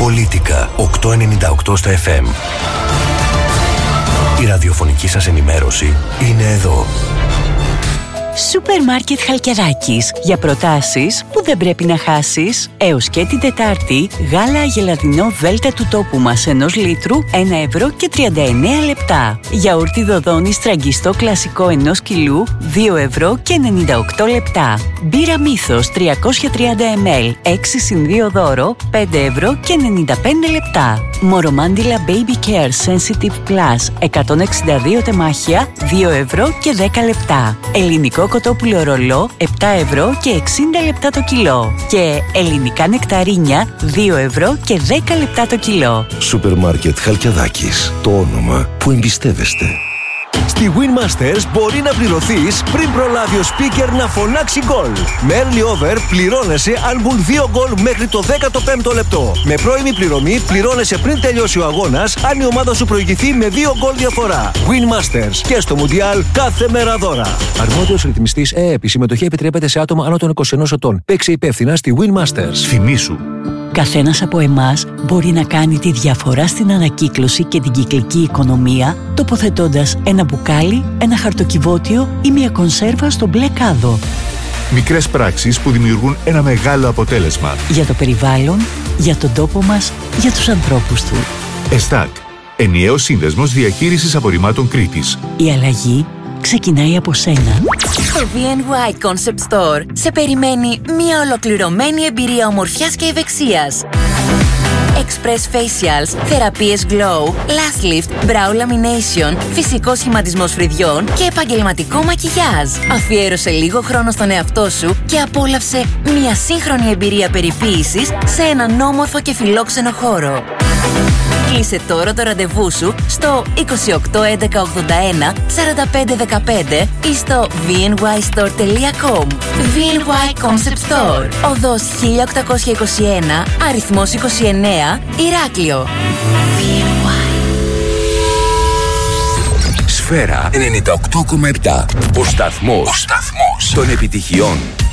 Πολίτικα 898 στα FM. Η ραδιοφωνική σας ενημέρωση είναι εδώ. Σούπερ Μάρκετ Χαλκιδάκης. Για προτάσεις που δεν πρέπει να χάσεις. Έως και την Τετάρτη, γάλα αγελαδινό Δέλτα του τόπου μας 1 λίτρου, 1,39 ευρώ. Γιαούρτι Δοδόνη στραγγιστό κλασικό 1 κιλού, 2,98 ευρώ. Μπύρα Μύθος 330 ml, 6+2 δώρο, 5,95 ευρώ. Μορομάντιλα Baby Care Sensitive Plus, 162 τεμάχια, 2,10 ευρώ. Ελληνικό κοτόπουλο ρολό, 7 € και 60 λεπτά το κιλό. Και ελληνικά νεκταρίνια, 2,10 λεπτά το κιλό. Σούπερ Μάρκετ Χαλκιδάκης. Το όνομα που εμπιστεύεστε. Στη Winmasters μπορεί να πληρωθείς πριν προλάβει ο speaker να φωνάξει γκολ. Με early over πληρώνεσαι αν μπουν 2 γκολ μέχρι το 15ο λεπτό. Με πρώιμη πληρωμή πληρώνεσαι πριν τελειώσει ο αγώνας αν η ομάδα σου προηγηθεί με 2 γκολ διαφορά. Winmasters και στο Μουντιάλ κάθε μέρα δώρα. Αρμόδιος ρυθμιστής ΕΕΠ. Η συμμετοχή επιτρέπεται σε άτομα άνω των 21 ετών. Παίξε υπεύθυνα στη Winmasters. Θυμήσου. Καθένας από εμάς μπορεί να κάνει τη διαφορά στην ανακύκλωση και την κυκλική οικονομία, τοποθετώντας ένα μπουκάλι, ένα χαρτοκιβώτιο ή μια κονσέρβα στο μπλε κάδο. Μικρές πράξεις που δημιουργούν ένα μεγάλο αποτέλεσμα. Για το περιβάλλον, για τον τόπο μας, για τους ανθρώπους του. ΕΣΤΑΚ. Ενιαίος Σύνδεσμος Διαχείρισης Απορριμμάτων Κρήτης. Η αλλαγή ξεκινάει από σένα. Στο VNY Concept Store σε περιμένει μια ολοκληρωμένη εμπειρία ομορφιάς και ευεξίας. Express facials, θεραπείες glow, lash lift, brow lamination, φυσικό σχηματισμός φρυδιών και επαγγελματικό μακιγιάζ. Αφιέρωσε λίγο χρόνο στον εαυτό σου και απόλαυσε μια σύγχρονη εμπειρία περιποίησης σε έναν όμορφο και φιλόξενο χώρο. Κλείσε τώρα το ραντεβού σου στο 28 11 81 45 15 ή στο vnystore.com. VNY Concept Store, οδός 1821, αριθμός 29, Ηράκλειο. Σφαίρα 98,7. Ο σταθμός των επιτυχιών.